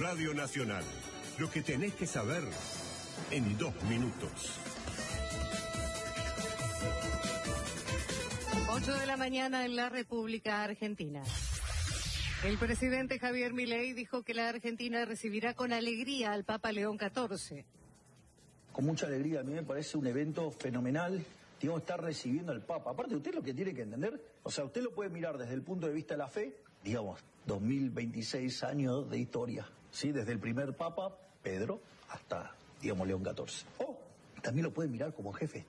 Radio Nacional. Lo que tenés que saber en 2 minutos. 8 de la mañana en la República Argentina. El presidente Javier Milei dijo que la Argentina recibirá con alegría al Papa León XIV. Con mucha alegría, a mí me parece un evento fenomenal. Digamos, estar recibiendo al Papa. Aparte, usted lo que tiene que entender, o sea, usted lo puede mirar desde el punto de vista de la fe, digamos, 2026 años de historia, ¿sí? Desde el primer Papa, Pedro, hasta, digamos, León XIV. O también lo puede mirar como jefe de